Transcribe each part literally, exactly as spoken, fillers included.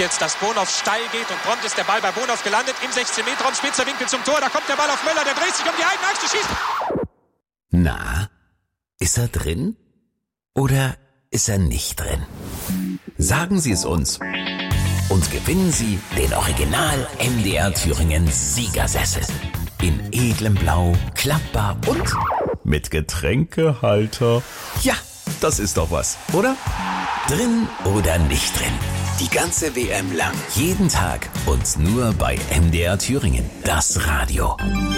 jetzt, dass Bonhoff steil geht und prompt ist der Ball bei Bonhoff gelandet im sechzehn Meter Raum, spitzer Winkel zum Tor, da kommt der Ball auf Möller, der dreht sich um die eigene Achse, schießt. Na, ist er drin? Oder ist er nicht drin? Sagen Sie es uns und gewinnen Sie den Original M D R Thüringen Siegersessel. In edlem Blau, klappbar und mit Getränkehalter. Ja, das ist doch was, oder? Drin oder nicht drin? Die ganze W M lang, jeden Tag und nur bei M D R Thüringen, das Radio.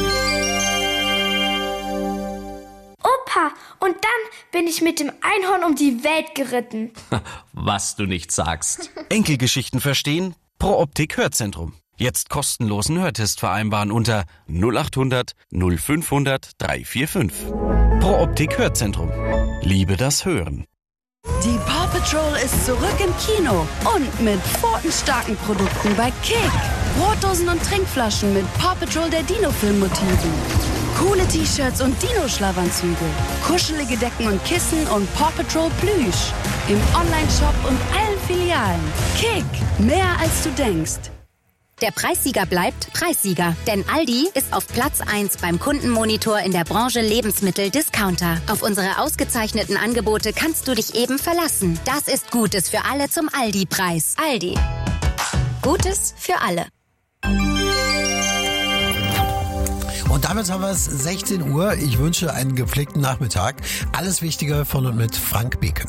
Opa, und dann bin ich mit dem Einhorn um die Welt geritten. Was du nicht sagst. Enkelgeschichten verstehen? Pro Optik Hörzentrum. Jetzt kostenlosen Hörtest vereinbaren unter null acht hundert null fünfhundert drei vier fünf. Pro Optik Hörzentrum. Liebe das Hören. Die Paw Patrol ist zurück im Kino und mit pfotenstarken Produkten bei Kick. Brotdosen und Trinkflaschen mit Paw Patrol der Dino-Film-Motiven. Coole T-Shirts und Dino-Schlafanzüge. Kuschelige Decken und Kissen und Paw Patrol Plüsch. Im Online-Shop und allen Filialen. Kick, mehr als du denkst. Der Preissieger bleibt Preissieger, denn Aldi ist auf Platz eins beim Kundenmonitor in der Branche Lebensmittel-Discounter. Auf unsere ausgezeichneten Angebote kannst du dich eben verlassen. Das ist Gutes für alle zum Aldi-Preis. Aldi. Gutes für alle. Und damit haben wir es sechzehn Uhr. Ich wünsche einen gepflegten Nachmittag. Alles Wichtige von und mit Frank Beken.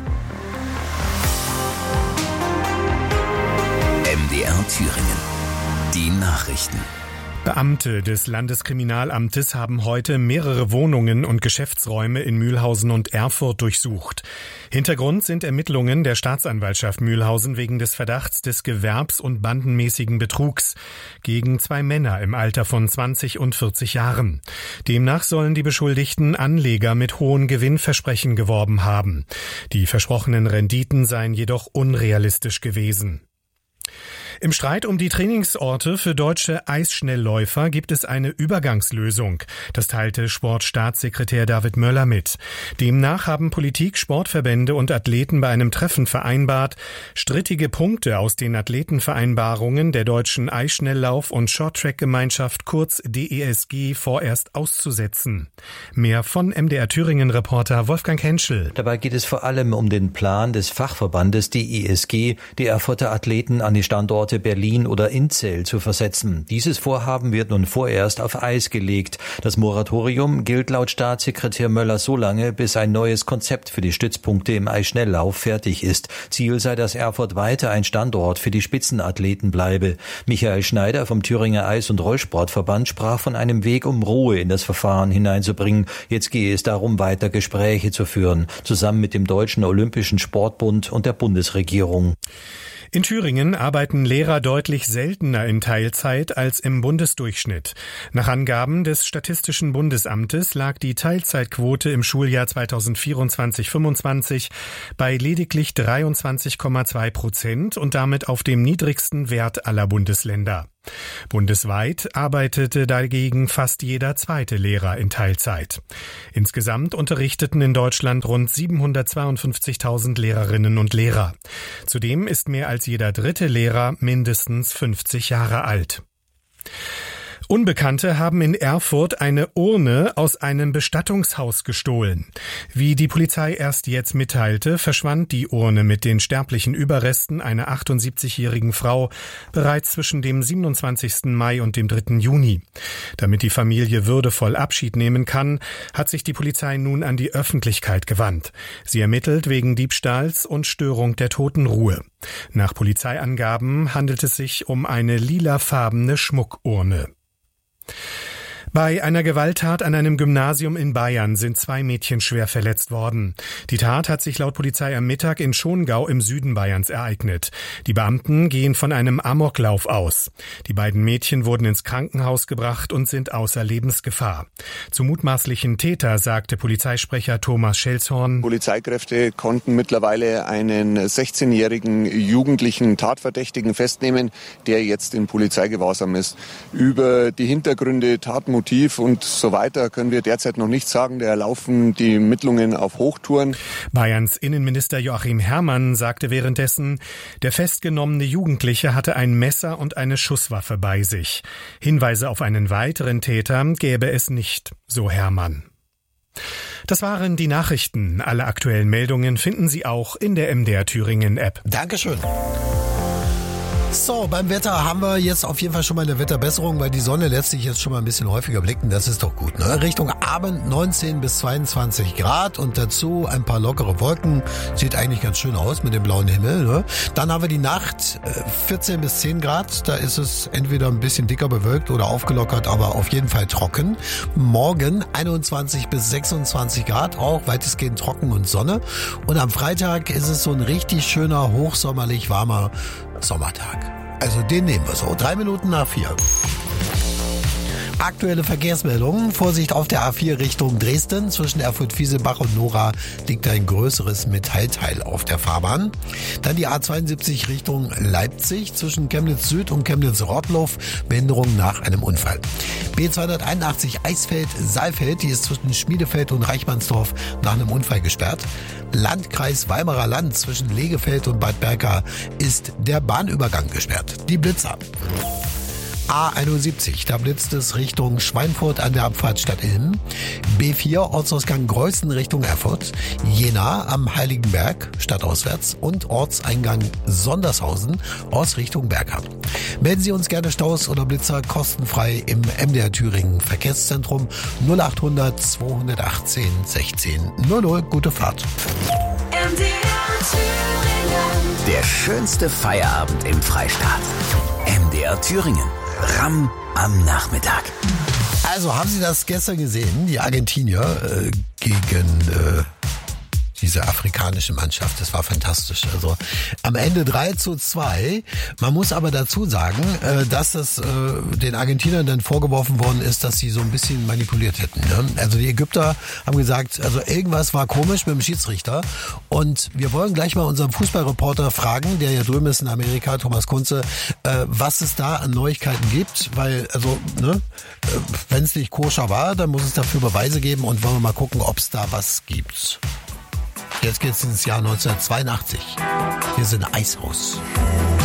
M D R Thüringen. Die Nachrichten. Beamte des Landeskriminalamtes haben heute mehrere Wohnungen und Geschäftsräume in Mühlhausen und Erfurt durchsucht. Hintergrund sind Ermittlungen der Staatsanwaltschaft Mühlhausen wegen des Verdachts des gewerbs- und bandenmäßigen Betrugs gegen zwei Männer im Alter von zwanzig und vierzig Jahren. Demnach sollen die Beschuldigten Anleger mit hohen Gewinnversprechen geworben haben. Die versprochenen Renditen seien jedoch unrealistisch gewesen. Im Streit um die Trainingsorte für deutsche Eisschnellläufer gibt es eine Übergangslösung. Das teilte Sportstaatssekretär David Möller mit. Demnach haben Politik, Sportverbände und Athleten bei einem Treffen vereinbart, strittige Punkte aus den Athletenvereinbarungen der deutschen Eisschnelllauf- und Shorttrack-Gemeinschaft kurz D E S G vorerst auszusetzen. Mehr von M D R Thüringen-Reporter Wolfgang Henschel. Dabei geht es vor allem um den Plan des Fachverbandes D E S G, die Erfurter Athleten an die Standorte Berlin oder Inzell zu versetzen. Dieses Vorhaben wird nun vorerst auf Eis gelegt. Das Moratorium gilt laut Staatssekretär Möller so lange, bis ein neues Konzept für die Stützpunkte im Eisschnelllauf fertig ist. Ziel sei, dass Erfurt weiter ein Standort für die Spitzenathleten bleibe. Michael Schneider vom Thüringer Eis- und Rollsportverband sprach von einem Weg, um Ruhe in das Verfahren hineinzubringen. Jetzt gehe es darum, weiter Gespräche zu führen, zusammen mit dem Deutschen Olympischen Sportbund und der Bundesregierung. In Thüringen arbeiten Lehrer deutlich seltener in Teilzeit als im Bundesdurchschnitt. Nach Angaben des Statistischen Bundesamtes lag die Teilzeitquote im Schuljahr zweitausendvierundzwanzig fünfundzwanzig bei lediglich dreiundzwanzig Komma zwei Prozent und damit auf dem niedrigsten Wert aller Bundesländer. Bundesweit arbeitete dagegen fast jeder zweite Lehrer in Teilzeit. Insgesamt unterrichteten in Deutschland rund siebenhundertzweiundfünfzigtausend Lehrerinnen und Lehrer. Zudem ist mehr als jeder dritte Lehrer mindestens fünfzig Jahre alt. Unbekannte haben in Erfurt eine Urne aus einem Bestattungshaus gestohlen. Wie die Polizei erst jetzt mitteilte, verschwand die Urne mit den sterblichen Überresten einer achtundsiebzigjährigen Frau bereits zwischen dem siebenundzwanzigsten Mai und dem dritten Juni. Damit die Familie würdevoll Abschied nehmen kann, hat sich die Polizei nun an die Öffentlichkeit gewandt. Sie ermittelt wegen Diebstahls und Störung der Totenruhe. Nach Polizeiangaben handelt es sich um eine lilafarbene Schmuckurne. Bei einer Gewalttat an einem Gymnasium in Bayern sind zwei Mädchen schwer verletzt worden. Die Tat hat sich laut Polizei am Mittag in Schongau im Süden Bayerns ereignet. Die Beamten gehen von einem Amoklauf aus. Die beiden Mädchen wurden ins Krankenhaus gebracht und sind außer Lebensgefahr. Zum mutmaßlichen Täter sagte Polizeisprecher Thomas Schelzhorn: Polizeikräfte konnten mittlerweile einen sechzehnjährigen jugendlichen Tatverdächtigen festnehmen, der jetzt in Polizeigewahrsam ist. Über die Hintergründe, Tatmotive Motiv und so weiter können wir derzeit noch nicht sagen. Da laufen die Ermittlungen auf Hochtouren. Bayerns Innenminister Joachim Herrmann sagte währenddessen, der festgenommene Jugendliche hatte ein Messer und eine Schusswaffe bei sich. Hinweise auf einen weiteren Täter gäbe es nicht, so Herrmann. Das waren die Nachrichten. Alle aktuellen Meldungen finden Sie auch in der M D R Thüringen App. Dankeschön. So, beim Wetter haben wir jetzt auf jeden Fall schon mal eine Wetterbesserung, weil die Sonne lässt sich jetzt schon mal ein bisschen häufiger blicken. Das ist doch gut, ne? Richtung Abend neunzehn bis zweiundzwanzig Grad und dazu ein paar lockere Wolken. Sieht eigentlich ganz schön aus mit dem blauen Himmel, ne? Dann haben wir die Nacht vierzehn bis zehn Grad. Da ist es entweder ein bisschen dicker bewölkt oder aufgelockert, aber auf jeden Fall trocken. Morgen einundzwanzig bis sechsundzwanzig Grad, auch weitestgehend trocken und Sonne. Und am Freitag ist es so ein richtig schöner, hochsommerlich warmer Sommertag. Also den nehmen wir so. Drei Minuten nach vier. Aktuelle Verkehrsmeldungen. Vorsicht auf der A vier Richtung Dresden. Zwischen Erfurt-Fieselbach und Nora liegt ein größeres Metallteil auf der Fahrbahn. Dann die A zweiundsiebzig Richtung Leipzig. Zwischen Chemnitz Süd und Chemnitz-Rottloff. Behinderung nach einem Unfall. B zweihunderteinundachtzig Eisfeld-Saalfeld. Die ist zwischen Schmiedefeld und Reichmannsdorf nach einem Unfall gesperrt. Landkreis Weimarer Land zwischen Legefeld und Bad Berka ist der Bahnübergang gesperrt. Die Blitzer. A einundsiebzig, da blitzt es Richtung Schweinfurt an der Abfahrt Stadt-Ilm. B vier, Ortsausgang Greußen Richtung Erfurt. Jena am Heiligenberg, stadtauswärts. Und Ortseingang Sondershausen, Ortsrichtung Berghamp. Melden Sie uns gerne Staus oder Blitzer kostenfrei im M D R Thüringen Verkehrszentrum null achthundert zweihundertachtzehn sechzehn null null. Gute Fahrt. M D R Thüringen. Der schönste Feierabend im Freistaat. M D R Thüringen. Ramm am Nachmittag. Also haben Sie das gestern gesehen? Die Argentinier äh, gegen äh, diese afrikanische Mannschaft. Das war fantastisch. Also am Ende drei zu zwei. Man muss aber dazu sagen, äh, dass das äh, den Argentiniern dann vorgeworfen worden ist, dass sie so ein bisschen manipuliert hätten. Ne? Also die Ägypter haben gesagt, also irgendwas war komisch mit dem Schiedsrichter. Und wir wollen gleich mal unseren Fußballreporter fragen, der ja drüben ist in Amerika, Thomas Kunze, äh, was es da an Neuigkeiten gibt. Weil, also, ne, äh, wenn es nicht koscher war, dann muss es dafür Beweise geben und wollen wir mal gucken, ob es da was gibt. Jetzt geht's ins Jahr neunzehnhundertzweiundachtzig. Wir sind Eishaus.